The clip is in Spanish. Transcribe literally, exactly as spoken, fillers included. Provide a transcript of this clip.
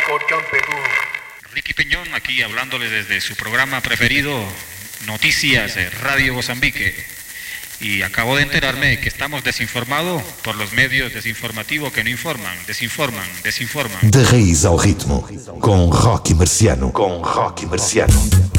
Ricky Peñón aquí hablándole desde su programa preferido, Noticias Radio Mozambique. Y acabo de enterarme que estamos desinformados por los medios desinformativos que no informan, desinforman, desinforman. De raiz ao ritmo, com Rocky Marciano. Com Rocky Marciano.